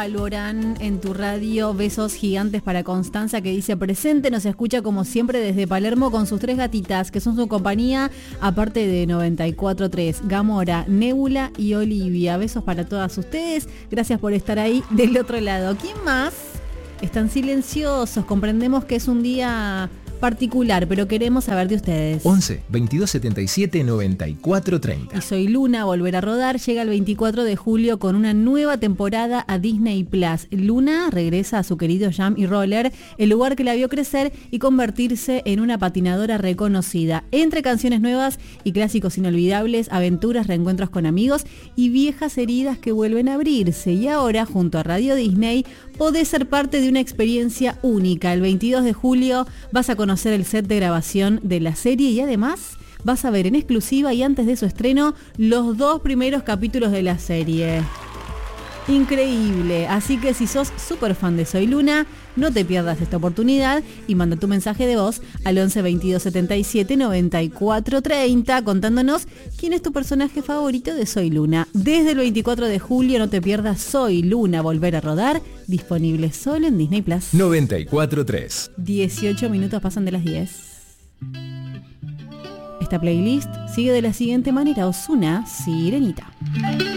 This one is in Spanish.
Alborán en tu radio, besos gigantes para Constanza que dice presente, nos escucha como siempre desde Palermo con sus 3 gatitas que son su compañía, aparte de 94.3, Gamora, Nébula y Olivia. Besos para todas ustedes, gracias por estar ahí del otro lado. ¿Quién más? Están silenciosos, comprendemos que es un día particular, pero queremos saber de ustedes. 11 22 77 94 30. Y Soy Luna, volver a rodar, llega el 24 de julio con una nueva temporada a Disney Plus. Luna regresa a su querido Jump y Roller, el lugar que la vio crecer y convertirse en una patinadora reconocida. Entre canciones nuevas y clásicos inolvidables, aventuras, reencuentros con amigos y viejas heridas que vuelven a abrirse. Y ahora, junto a Radio Disney, podés ser parte de una experiencia única. El 22 de julio vas a conocer el set de grabación de la serie y además vas a ver en exclusiva y antes de su estreno los 2 primeros capítulos de la serie. Increíble, así que si sos súper fan de Soy Luna, no te pierdas esta oportunidad y manda tu mensaje de voz al 11 22 77 94 30 contándonos quién es tu personaje favorito de Soy Luna. Desde el 24 de julio no te pierdas Soy Luna, volver a rodar, disponible solo en Disney Plus. 94.3. 18 minutos pasan de las 10. Esta playlist sigue de la siguiente manera: Ozuna, Sirenita.